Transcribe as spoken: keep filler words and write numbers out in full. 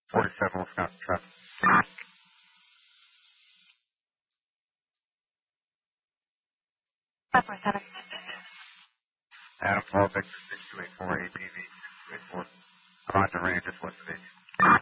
forty-seven Wisconsin traffic. five four seven. Adam Paul, Victor six two eight four A P V.